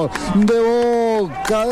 gol de Boca,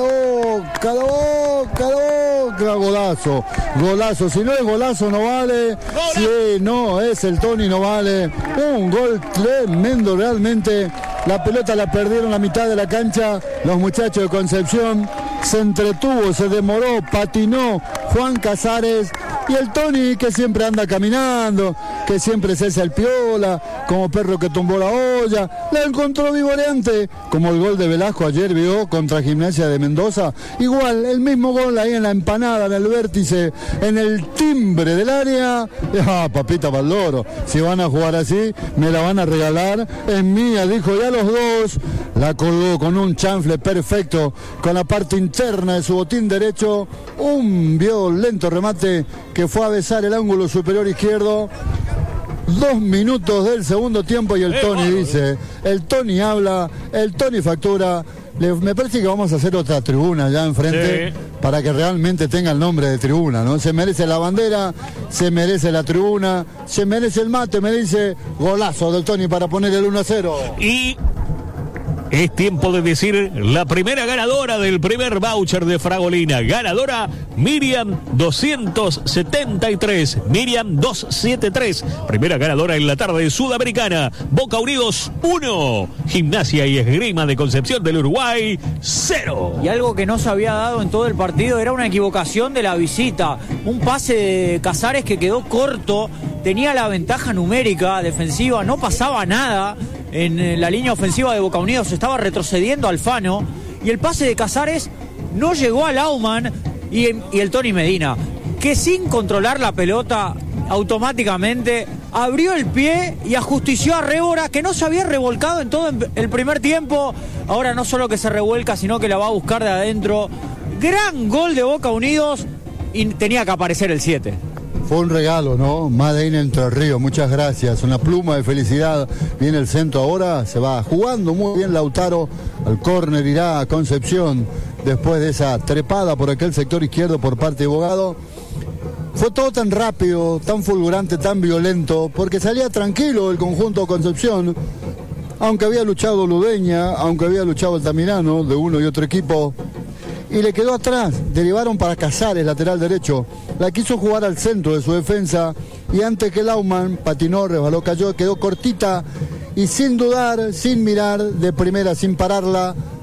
golazo, si no es golazo no vale, si no es el Tony no vale, un gol tremendo realmente, la pelota la perdieron la mitad de la cancha, los muchachos de Concepción, se entretuvo, se demoró, patinó Juan Casares, y el Tony que siempre anda caminando, que siempre se hace el piola, como perro que tumbó la olla, la encontró vivoreante, como el gol de Velasco ayer vio contra Gimnasia de Mendoza, igual, el mismo gol ahí en la empanada, en el vértice, en el timbre del área, papita Valdoro, si van a jugar así, me la van a regalar, es mía, dijo ya los dos, la colgó con un chanfle perfecto, con la parte interna de su botín derecho, un violento remate que fue a besar el ángulo superior izquierdo. 2 minutos del segundo tiempo y el Tony dice, el Tony habla, el Tony factura. Me parece que vamos a hacer otra tribuna allá enfrente, para que realmente tenga el nombre de tribuna, ¿no? Se merece la bandera, se merece la tribuna, se merece el mate, me dice, golazo del Tony para poner el 1-0. Y es tiempo de decir la primera ganadora del primer voucher de Fragolina. Ganadora Miriam 273. Miriam 273. Primera ganadora en la tarde sudamericana. Boca Unidos 1. Gimnasia y Esgrima de Concepción del Uruguay 0. Y algo que no se había dado en todo el partido era una equivocación de la visita. Un pase de Casares que quedó corto. Tenía la ventaja numérica defensiva. No pasaba nada en la línea ofensiva de Boca Unidos, estaba retrocediendo Alfano, y el pase de Casares no llegó a Laumann y el Tony Medina, que sin controlar la pelota automáticamente abrió el pie y ajustició a Rébora, que no se había revolcado en todo el primer tiempo. Ahora no solo que se revuelca, sino que la va a buscar de adentro. Gran gol de Boca Unidos y tenía que aparecer el 7. Fue un regalo, ¿no? Made in Entre Ríos, muchas gracias. Una pluma de felicidad. Viene el centro ahora, se va jugando muy bien Lautaro. Al córner irá a Concepción después de esa trepada por aquel sector izquierdo por parte de Bogado. Fue todo tan rápido, tan fulgurante, tan violento, porque salía tranquilo el conjunto de Concepción. Aunque había luchado Ludeña, aunque había luchado Altamirano de uno y otro equipo. Y le quedó atrás, derivaron para Casares, lateral derecho. La quiso jugar al centro de su defensa y antes que Laumann patinó, resbaló, cayó, quedó cortita y sin dudar, sin mirar, de primera, sin pararla,